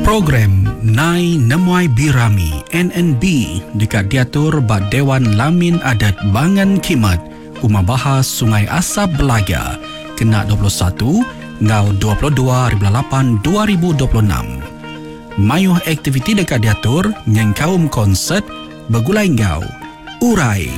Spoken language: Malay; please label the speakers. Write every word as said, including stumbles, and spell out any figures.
Speaker 1: Program Nai Nemuai Birami N N B dekat diatur ba Dewan Lamin Adat Bangan Kimat Umah Bahas Sungai Asap Belaga kena dua puluh satu ngau dua puluh dua lapan dua ribu dua puluh enam. Mayuh aktiviti dekat diatur yang kaum konsert bergulai ngau urai